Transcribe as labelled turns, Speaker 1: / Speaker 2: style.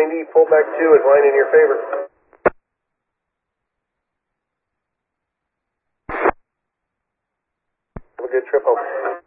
Speaker 1: 90, pullback 2 is line in your favor. Have a good trip home.